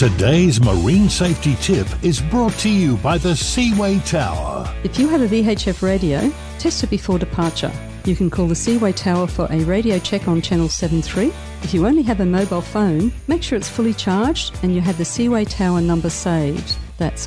Today's marine safety tip is brought to you by the Seaway Tower. If you have a VHF radio, test it before departure. You can call the Seaway Tower for a radio check on channel 73. If you only have a mobile phone, make sure it's fully charged and you have the Seaway Tower number saved. That's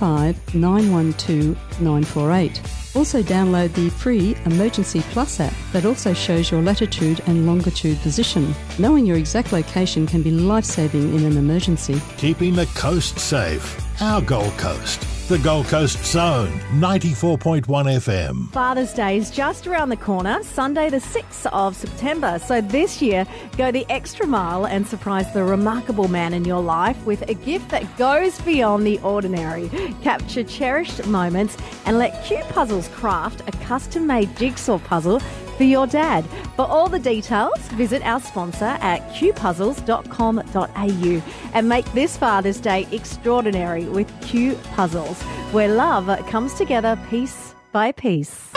55912 Also download the free Emergency Plus app that also shows your latitude and longitude position. Knowing your exact location can be life-saving in an emergency. Keeping the coast safe. Our Gold Coast. The Gold Coast Zone, 94.1 FM. Father's Day is just around the corner, Sunday the 6th of September. So this year, go the extra mile and surprise the remarkable man in your life with a gift that goes beyond the ordinary. Capture cherished moments and let Q Puzzles craft a custom-made jigsaw puzzle for your dad. For all the details, visit our sponsor at qpuzzles.com.au and make this Father's Day extraordinary with Q Puzzles, where love comes together piece by piece.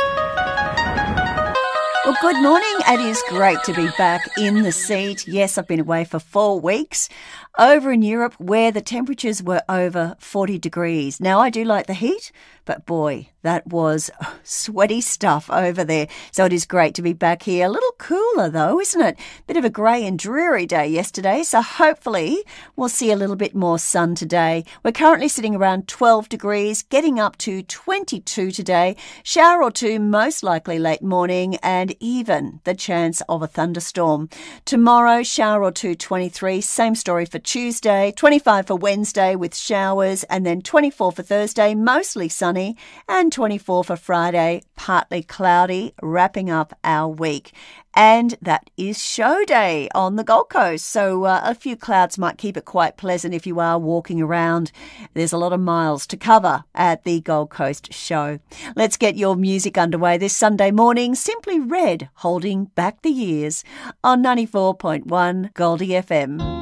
Well, good morning. It is great to be back in the seat. Yes, I've been away for 4 weeks over in Europe where the temperatures were over 40 degrees. Now, I do like the heat, but boy, that was sweaty stuff over there. So it is great to be back here. A little cooler though, isn't it? Bit of a grey and dreary day yesterday, so hopefully we'll see a little bit more sun today. We're currently sitting around 12 degrees, getting up to 22 today. Shower or two, most likely late morning, and even the chance of a thunderstorm. Tomorrow, shower or two, 23. Same story for Tuesday, 25 for Wednesday with showers, and then 24 for Thursday, mostly sunny, and 24 for Friday, partly cloudy, wrapping up our week. And that is show day on the Gold Coast. So a few clouds might keep it quite pleasant if you are walking around. There's a lot of miles to cover at the Gold Coast show. Let's get your music underway this Sunday morning. Simply Red, Holding Back the Years on 94.1 Goldie FM.